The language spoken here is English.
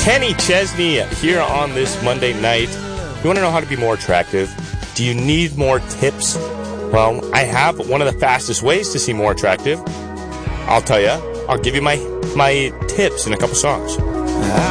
Kenny Chesney here on this Monday night. You want to know how to be more attractive? Do you need more tips? Well, I have one of the fastest ways to seem more attractive. I'll tell you. I'll give you my tips in a couple songs.